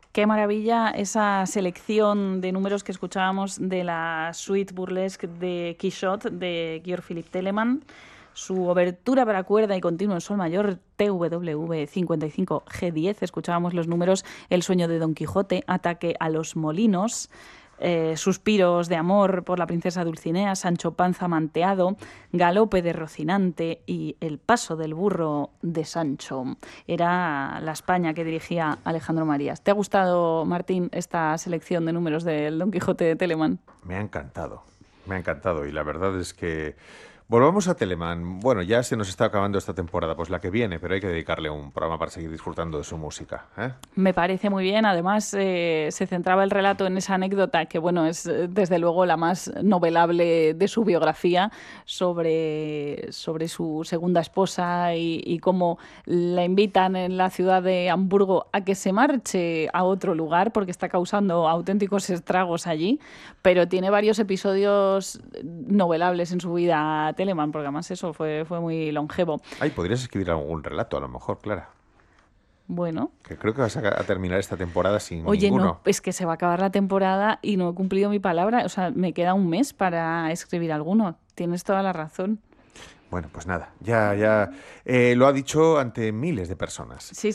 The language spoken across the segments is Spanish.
Qué maravilla esa selección de números que escuchábamos de la suite burlesque de Quichotte de Georg Philipp Telemann, su obertura para cuerda y continuo en sol mayor TWV 55 G10. Escuchábamos los números El sueño de Don Quijote, Ataque a los molinos, Suspiros de amor por la princesa Dulcinea, Sancho Panza manteado, Galope de Rocinante y El paso del burro de Sancho. Era la España que dirigía Alejandro Marías. ¿Te ha gustado, Martín, esta selección de números del Don Quijote de Telemann? Me ha encantado y la verdad es que... Volvamos a Telemann. Bueno, ya se nos está acabando esta temporada, pues la que viene, pero hay que dedicarle un programa para seguir disfrutando de su música, ¿eh? Me parece muy bien. Además, se centraba el relato en esa anécdota que, bueno, es desde luego la más novelable de su biografía sobre su segunda esposa y cómo la invitan en la ciudad de Hamburgo a que se marche a otro lugar porque está causando auténticos estragos allí, pero tiene varios episodios novelables en su vida Telemann, porque además eso fue muy longevo. Ay, podrías escribir algún relato, a lo mejor, Clara. Bueno. Que creo que vas a terminar esta temporada sin Oye, ninguno. no, es que se va a acabar la temporada y no he cumplido mi palabra. O sea, me queda un mes para escribir alguno. Tienes toda la razón. Bueno, pues nada, ya lo ha dicho ante miles de personas. Sí,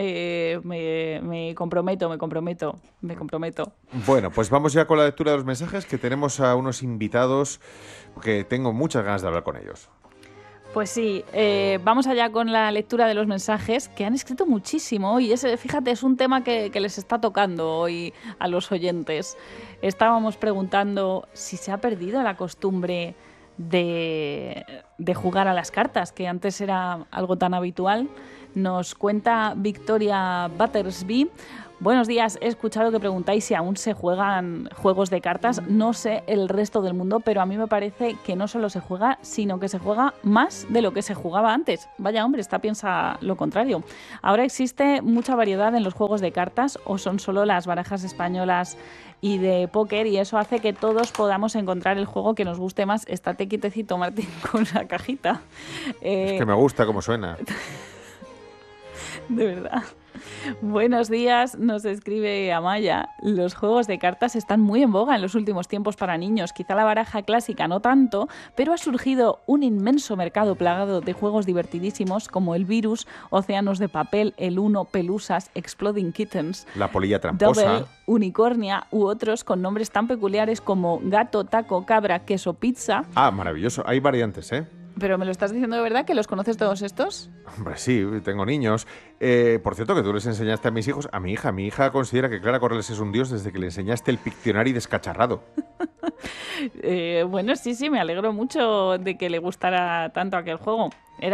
me comprometo. Bueno, pues vamos ya con la lectura de los mensajes, que tenemos a unos invitados que tengo muchas ganas de hablar con ellos. Pues sí, vamos allá con la lectura de los mensajes, que han escrito muchísimo y fíjate, es un tema que les está tocando hoy a los oyentes. Estábamos preguntando si se ha perdido la costumbre de jugar a las cartas, que antes era algo tan habitual. Nos cuenta Victoria Battersby. Buenos días, he escuchado que preguntáis si aún se juegan juegos de cartas. No sé el resto del mundo, pero a mí me parece que no solo se juega, sino que se juega más de lo que se jugaba antes. Vaya hombre, esta piensa lo contrario. Ahora existe mucha variedad en los juegos de cartas o son solo las barajas españolas y de póker, y eso hace que todos podamos encontrar el juego que nos guste más. Estate quietecito, Martín, con la cajita. Es que me gusta cómo suena. De verdad. Buenos días, nos escribe Amaya. Los juegos de cartas están muy en boga en los últimos tiempos para niños. Quizá la baraja clásica no tanto, pero ha surgido un inmenso mercado plagado de juegos divertidísimos como el Virus, Océanos de papel, el Uno, Pelusas, Exploding Kittens, La polilla tramposa, Double, Unicornia u otros con nombres tan peculiares como Gato, Taco, Cabra, Queso, Pizza. Ah, maravilloso. Hay variantes, ¿eh? ¿Pero me lo estás diciendo de verdad que los conoces todos estos? Hombre, sí, tengo niños. Por cierto, que tú les enseñaste a mis hijos, a mi hija. Mi hija considera que Clara Corrales es un dios desde que le enseñaste el Pictionary descacharrado. Bueno, sí, me alegro mucho de que le gustara tanto aquel juego.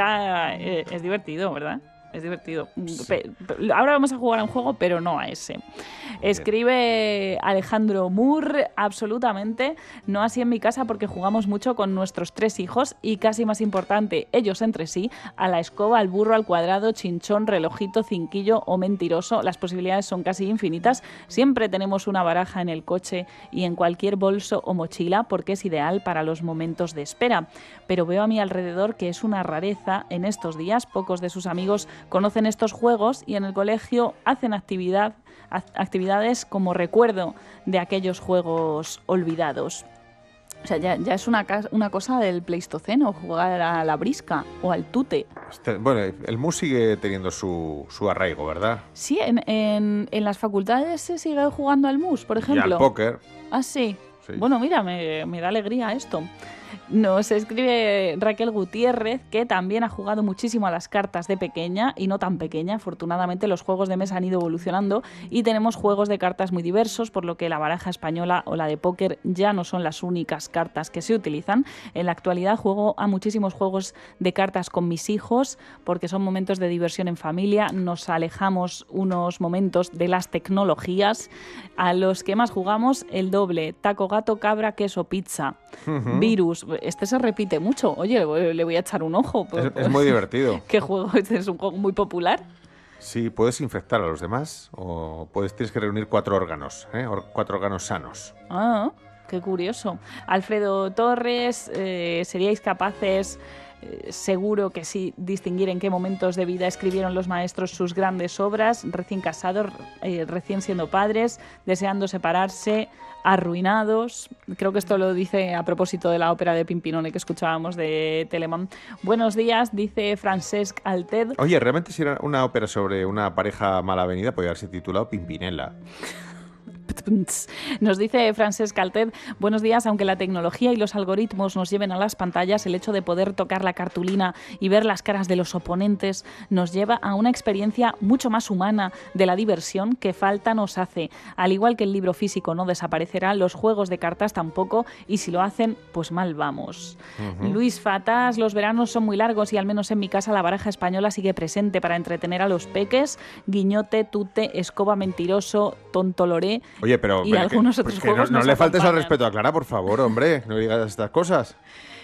Es divertido, ¿verdad? Es divertido. Sí. Ahora vamos a jugar a un juego, pero no a ese. Escribe Alejandro Moore, absolutamente. No así en mi casa porque jugamos mucho con nuestros 3 hijos y casi más importante, ellos entre sí, a la escoba, al burro, al cuadrado, chinchón, relojito, cinquillo o mentiroso. Las posibilidades son casi infinitas. Siempre tenemos una baraja en el coche y en cualquier bolso o mochila porque es ideal para los momentos de espera. Pero veo a mi alrededor que es una rareza en estos días. Pocos de sus amigos conocen estos juegos y en el colegio hacen actividades como recuerdo de aquellos juegos olvidados. O sea, ya es una cosa del Pleistoceno, jugar a la brisca o al tute. Bueno, el mus sigue teniendo su arraigo, ¿verdad? Sí, en las facultades se sigue jugando al mus, por ejemplo. Y al póker. Ah, sí. Sí. Bueno, mira, me da alegría esto. Nos escribe Raquel Gutiérrez, que también ha jugado muchísimo a las cartas de pequeña y no tan pequeña. Afortunadamente los juegos de mesa han ido evolucionando y tenemos juegos de cartas muy diversos, por lo que la baraja española o la de póker ya no son las únicas cartas que se utilizan. En la actualidad juego a muchísimos juegos de cartas con mis hijos porque son momentos de diversión en familia. Nos alejamos unos momentos de las tecnologías. A los que más jugamos, el doble, taco, gato, cabra, queso, pizza, Virus. Este se repite mucho. Oye, le voy a echar un ojo. Es muy divertido. ¿Qué juego? Este es un juego muy popular. Sí, puedes infectar a los demás o tienes que reunir 4 órganos, 4 órganos sanos. Ah, qué curioso. Alfredo Torres, ¿seríais capaces seguro que sí distinguir en qué momentos de vida escribieron los maestros sus grandes obras, recién casados, recién siendo padres, deseando separarse, arruinados. Creo que esto lo dice a propósito de la ópera de Pimpinone que escuchábamos de Telemann. Buenos días, dice Francesc Alted. Oye, realmente si era una ópera sobre una pareja mal avenida, podría haberse titulado Pimpinela. Nos dice Francesc Alted, buenos días, aunque la tecnología y los algoritmos nos lleven a las pantallas, el hecho de poder tocar la cartulina y ver las caras de los oponentes nos lleva a una experiencia mucho más humana de la diversión que falta nos hace. Al igual que el libro físico no desaparecerá, los juegos de cartas tampoco, y si lo hacen, pues mal vamos. Luis Fatas, los veranos son muy largos y al menos en mi casa la baraja española sigue presente para entretener a los peques. Guiñote, tute, escoba, mentiroso, tontoloré. Oye, pero y algunos otros juegos no le faltes al acompañan. respeto a Clara, por favor, hombre, no digas estas cosas.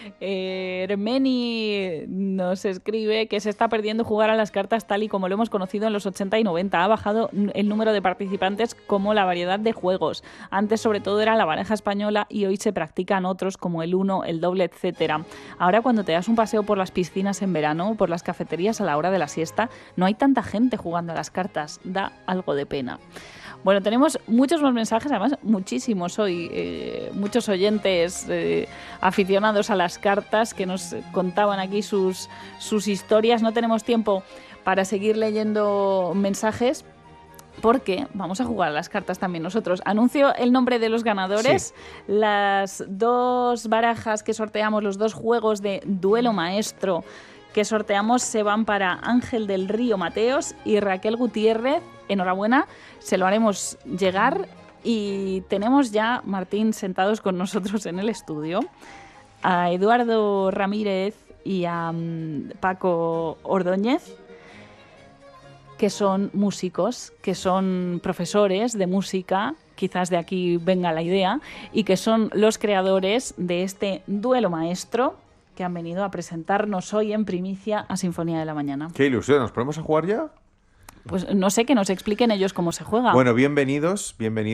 Hermeni nos escribe que se está perdiendo jugar a las cartas tal y como lo hemos conocido en los 80 y 90. Ha bajado el número de participantes como la variedad de juegos. Antes sobre todo era la baraja española y hoy se practican otros como el uno, el doble, etcétera. Ahora cuando te das un paseo por las piscinas en verano, por las cafeterías a la hora de la siesta, no hay tanta gente jugando a las cartas. Da algo de pena. Bueno, tenemos muchos más mensajes, además muchísimos hoy, muchos oyentes aficionados a las cartas que nos contaban aquí sus historias. No tenemos tiempo para seguir leyendo mensajes porque vamos a jugar a las cartas también nosotros. Anuncio el nombre de los ganadores. Sí. Las dos barajas que sorteamos, los dos juegos de Duelo Maestro que sorteamos se van para Ángel del Río Mateos y Raquel Gutiérrez. Enhorabuena, se lo haremos llegar y tenemos ya, Martín, sentados con nosotros en el estudio a Eduardo Ramírez y a Paco Ordóñez, que son músicos, que son profesores de música, quizás de aquí venga la idea, y que son los creadores de este Duelo Maestro que han venido a presentarnos hoy en primicia a Sinfonía de la Mañana. ¡Qué ilusión! ¿Nos ponemos a jugar ya? Pues no sé, que nos expliquen ellos cómo se juega. Bueno, bienvenidos.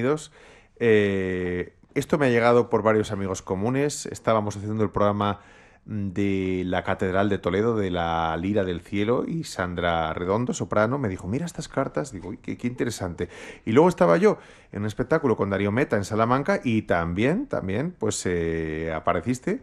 Esto me ha llegado por varios amigos comunes. Estábamos haciendo el programa de la Catedral de Toledo, de la Lira del Cielo, y Sandra Redondo, soprano, me dijo, mira estas cartas. Digo, qué interesante. Y luego estaba yo en un espectáculo con Darío Meta en Salamanca y también, pues apareciste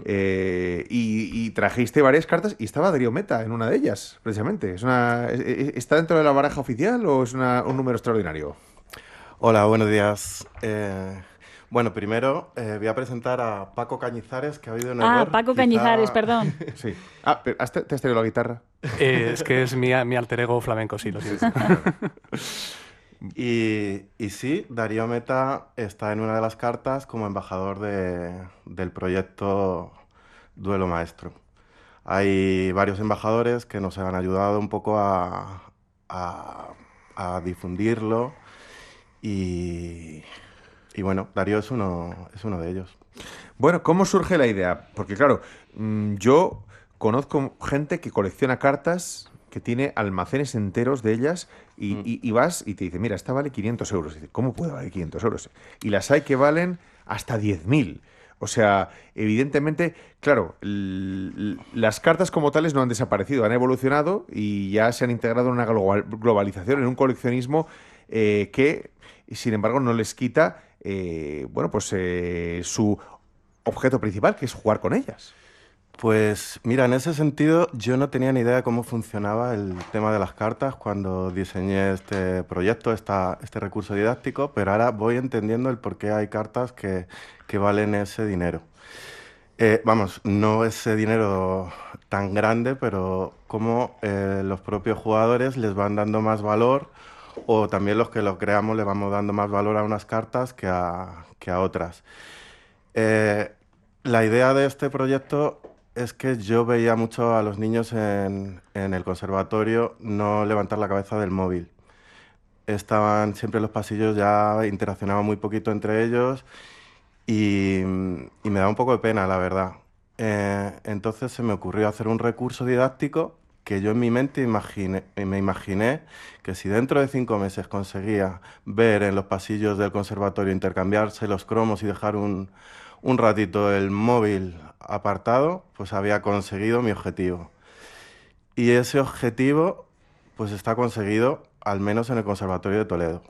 y trajiste varias cartas y estaba Darío Meta en una de ellas, precisamente. ¿Está dentro de la baraja oficial o es un número extraordinario? Hola, buenos días. Bueno, primero voy a presentar a Paco Cañizares, que ha habido un error. Paco Cañizares, perdón. Sí. ¿Te has traído la guitarra? Es que es mi alter ego flamenco, sí, lo siento. Y sí, Darío Meta está en una de las cartas como embajador del proyecto Duelo Maestro. Hay varios embajadores que nos han ayudado un poco a difundirlo y bueno, Darío es uno de ellos. Bueno, ¿cómo surge la idea? Porque claro, yo conozco gente que colecciona cartas, que tiene almacenes enteros de ellas y vas y te dice, mira, esta vale 500 euros. Y dice, ¿cómo puede valer 500 euros? Y las hay que valen hasta 10.000. O sea, evidentemente, claro, las cartas como tales no han desaparecido, han evolucionado y ya se han integrado en una globalización, en un coleccionismo que, sin embargo, no les quita su objeto principal, que es jugar con ellas. Pues mira, en ese sentido yo no tenía ni idea de cómo funcionaba el tema de las cartas cuando diseñé este proyecto, este recurso didáctico, pero ahora voy entendiendo el por qué hay cartas que valen ese dinero. No ese dinero tan grande, pero como los propios jugadores les van dando más valor, o también los que lo creamos le vamos dando más valor a unas cartas que a otras. La idea de este proyecto es que yo veía mucho a los niños en el conservatorio no levantar la cabeza del móvil. Estaban siempre en los pasillos, ya interaccionaban muy poquito entre ellos y me da un poco de pena, la verdad. Entonces se me ocurrió hacer un recurso didáctico que yo en mi mente me imaginé que si dentro de 5 meses conseguía ver en los pasillos del conservatorio intercambiarse los cromos y dejar un un ratito el móvil apartado, pues había conseguido mi objetivo. Y ese objetivo pues está conseguido al menos en el Conservatorio de Toledo.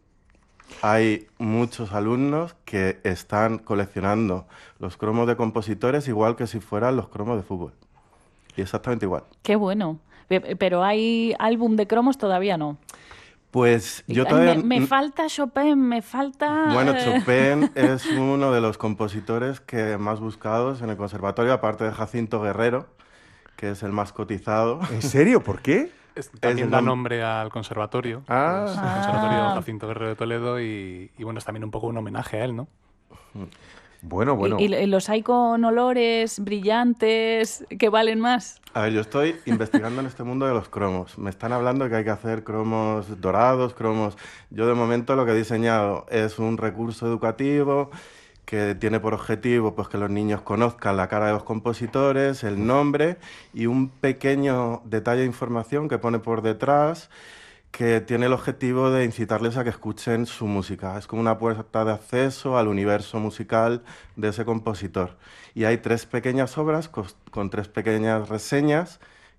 Hay muchos alumnos que están coleccionando los cromos de compositores igual que si fueran los cromos de fútbol. Y exactamente igual. Qué bueno. Pero hay álbum de cromos, todavía no. Pues yo Ay, todavía... me falta Chopin, me falta... Bueno, Chopin es uno de los compositores que más buscados en el conservatorio, aparte de Jacinto Guerrero, que es el más cotizado. ¿En serio? ¿Por qué? También el da nom- nombre al conservatorio. Ah. Es el Conservatorio Jacinto Guerrero de Toledo y bueno, es también un poco un homenaje a él, ¿no? Bueno, bueno. ¿Y los hay con olores brillantes que valen más? A ver, yo estoy investigando en este mundo de los cromos. Me están hablando que hay que hacer cromos dorados, cromos... Yo de momento lo que he diseñado es un recurso educativo que tiene por objetivo pues, que los niños conozcan la cara de los compositores, el nombre y un pequeño detalle de información que pone por detrás que tiene el objetivo de incitarles a que escuchen su música. Es como una puerta de acceso al universo musical de ese compositor. Y hay 3 pequeñas obras con 3 pequeñas reseñas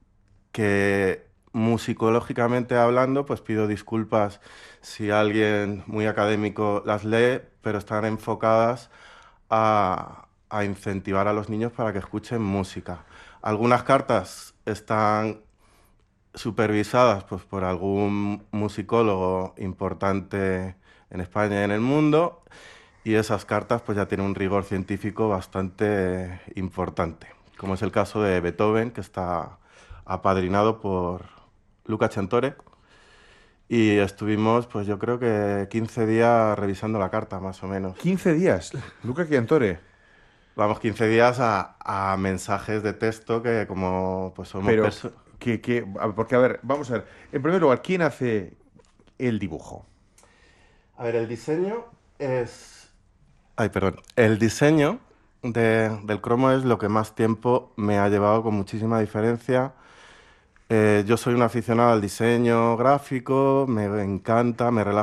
que musicológicamente hablando, pues pido disculpas si alguien muy académico las lee, pero están enfocadas a incentivar a los niños para que escuchen música. Algunas cartas están supervisadas pues, por algún musicólogo importante en España y en el mundo, y esas cartas pues, ya tienen un rigor científico bastante importante, como es el caso de Beethoven, que está apadrinado por Luca Chantore, y estuvimos, pues yo creo que 15 días revisando la carta, más o menos. 15 días. Luca Chiantore. Vamos, 15 días a mensajes de texto que como pues somos Pero, porque, a ver, vamos a ver. En primer lugar, ¿quién hace el dibujo? A ver, el diseño es... Ay, perdón. El diseño del cromo es lo que más tiempo me ha llevado con muchísima diferencia. Yo soy un aficionado al diseño gráfico, me encanta, me relaja